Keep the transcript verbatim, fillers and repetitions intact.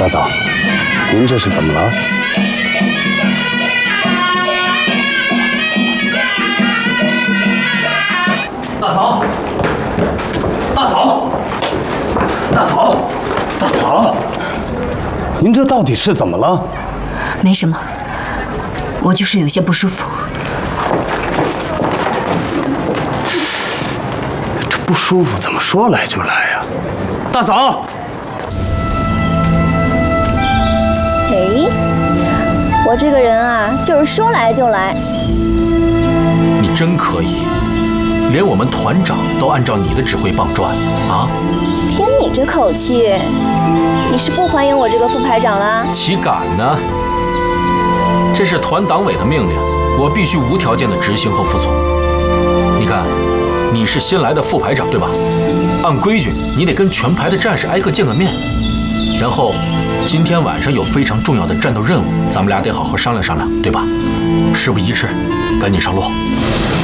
嫂嫂，您这是怎么了？ 大嫂，大嫂，大嫂，大嫂， 您这到底是怎么了？ 没什么，我就是有些不舒服。 这不舒服怎么说来就来呀？大嫂。 嘿，我这个人啊，就是说来就来。 你真可以，连我们团长都按照你的指挥棒转啊！ 听你这口气，你是不欢迎我这个副排长啦？ 岂敢呢？这是团党委的命令，我必须无条件的执行和服从。你看，你是新来的副排长对吧？按规矩，你得跟全排的战士挨个见个面，然后。 今天晚上有非常重要的战斗任务，咱们俩得好好商量商量，对吧？事不宜迟，赶紧上路。